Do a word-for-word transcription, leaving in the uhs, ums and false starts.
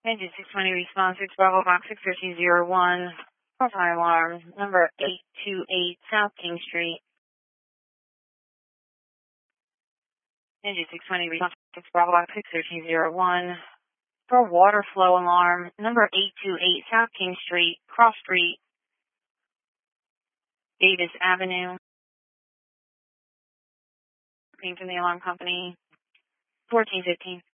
Engine six twenty response, six Bravo Box six thirteen zero one, for fire alarm, number eight two eight South King Street. Engine six twenty response, six Bravo Box six thirteen zero one, for water flow alarm, number eight two eight South King Street, Cross Street, Davis Avenue. From the alarm company, fourteen fifteen.